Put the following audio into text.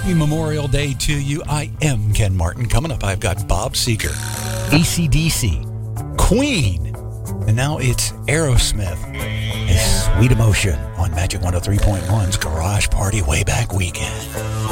Happy Memorial Day to you. I am Ken Martin. Coming up, I've got Bob Seger, AC/DC, Queen, and now it's Aerosmith. It's Sweet Emotion on Magic 103.1's Garage Party Way Back Weekend.